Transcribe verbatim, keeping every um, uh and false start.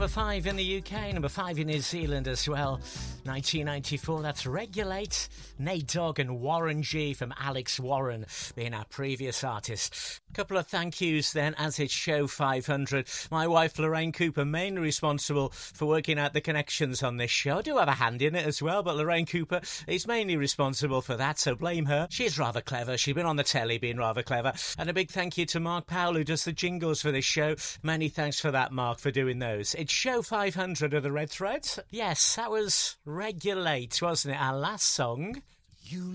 number five in the U K, number five in New Zealand as well. nineteen ninety-four, that's Regulate. Nate Dogg and Warren G from Alex Warren being our previous artist. Couple of thank yous then, as it's show five hundred. My wife Lorraine Cooper, mainly responsible for working out the connections on this show. I do have a hand in it as well, but Lorraine Cooper is mainly responsible for that, so blame her. She's rather clever. She's been on the telly being rather clever. And a big thank you to Mark Powell, who does the jingles for this show. Many thanks for that, Mark, for doing those. It's show five hundred of the Red Thread. Yes, that was Regulate, wasn't it? Our last song. You